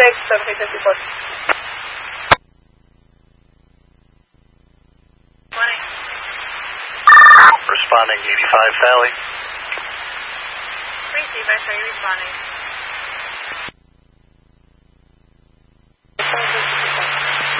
report. 20. Responding 85 Sally. Receive, are you responding?